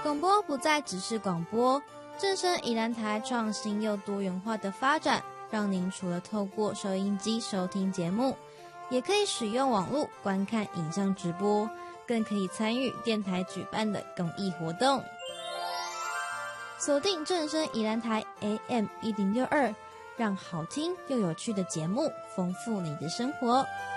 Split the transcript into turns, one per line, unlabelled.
广播不再只是广播，正声宜兰台创新又多元化的发展，让您除了透过收音机收听节目，也可以使用网络观看影像直播，更可以参与电台举办的公益活动。锁定正声宜兰台 AM 1062，让好听又有趣的节目丰富你的生活。